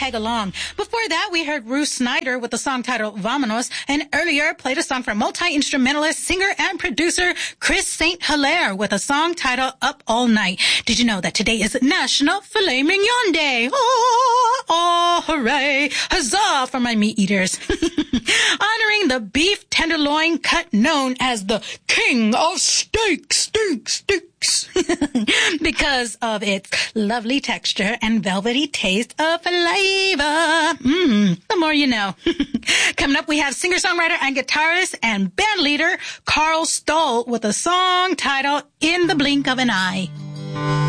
tag along. Before that, we heard Ruth Snyder with the song titled Vamonos, and earlier played a song from multi-instrumentalist, singer, and producer Chris St. Hilaire with a song titled Up All Night. Did you know that today is National Filet Mignon Day? Oh, oh, hooray, huzzah for my meat eaters. Honoring the beef tenderloin cut known as the king of steaks. Because of its lovely texture and velvety taste of flavor. The more you know. Coming up, we have singer-songwriter and guitarist and band leader Carl Stoll with a song titled In the Blink of an Eye.